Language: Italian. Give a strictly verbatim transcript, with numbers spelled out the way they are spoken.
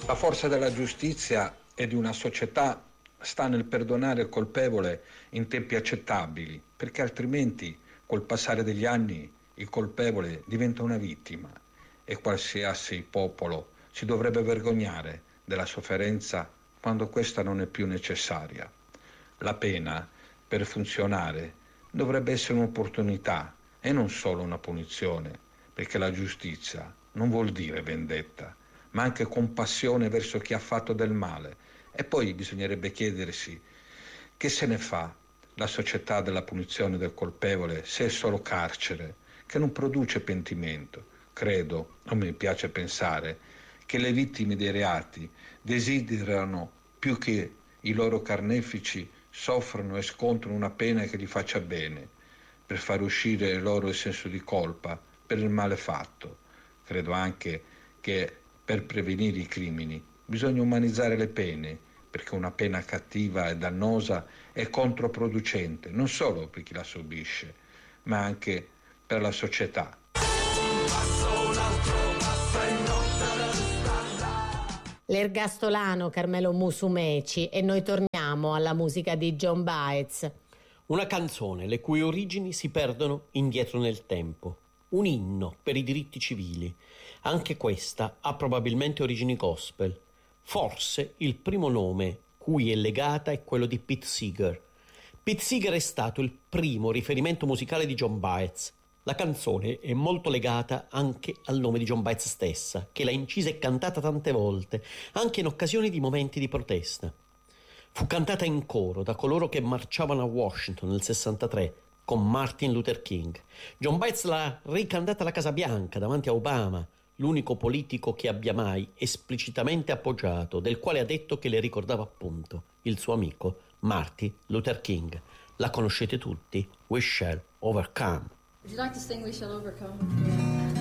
La forza della giustizia e di una società sta nel perdonare il colpevole in tempi accettabili, perché altrimenti col passare degli anni il colpevole diventa una vittima e qualsiasi popolo si dovrebbe vergognare della sofferenza quando questa non è più necessaria. La pena, per funzionare, dovrebbe essere un'opportunità e non solo una punizione, perché la giustizia non vuol dire vendetta, ma anche compassione verso chi ha fatto del male. E poi bisognerebbe chiedersi che se ne fa la società della punizione del colpevole se è solo carcere, che non produce pentimento. Credo, non mi piace pensare, che le vittime dei reati desiderano più che i loro carnefici soffrano e scontrano una pena che gli faccia bene, per far uscire loro il senso di colpa per il male fatto. Credo anche che per prevenire i crimini bisogna umanizzare le pene, perché una pena cattiva e dannosa è controproducente, non solo per chi la subisce, ma anche per la società. L'ergastolano Carmelo Musumeci, e noi torniamo alla musica di John Baez. Una canzone le cui origini si perdono indietro nel tempo. Un inno per i diritti civili. Anche questa ha probabilmente origini gospel. Forse il primo nome cui è legata è quello di Pete Seeger. Pete Seeger è stato il primo riferimento musicale di John Baez. La canzone è molto legata anche al nome di John Baez stessa, che l'ha incisa e cantata tante volte, anche in occasioni di momenti di protesta. Fu cantata in coro da coloro che marciavano a Washington nel sessantatré con Martin Luther King. John Baez l'ha ricantata alla Casa Bianca davanti a Obama, l'unico politico che abbia mai esplicitamente appoggiato, del quale ha detto che le ricordava appunto il suo amico Martin Luther King. La conoscete tutti, We Shall Overcome. Would you like to sing We Shall Overcome?